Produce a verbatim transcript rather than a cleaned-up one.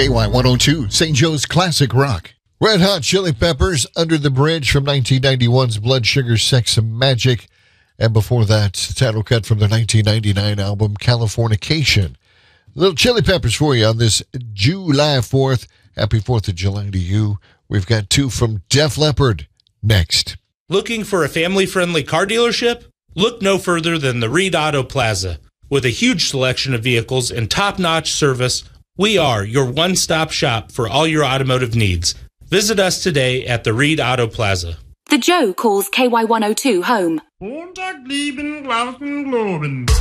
K Y one oh two, Saint Joe's Classic Rock. Red Hot Chili Peppers, Under the Bridge from nineteen ninety-one's Blood Sugar Sex and Magic. And before that, the title cut from the nineteen ninety-nine album Californication. Little Chili Peppers for you on this July fourth. Happy fourth of July to you. We've got two from Def Leppard next. Looking for a family-friendly car dealership? Look no further than the Reed Auto Plaza. With a huge selection of vehicles and top-notch service, we are your one-stop shop for all your automotive needs. Visit us today at the Reed Auto Plaza. The Joe calls K Y one oh two home. Montag, lieben, Glauben, Globen.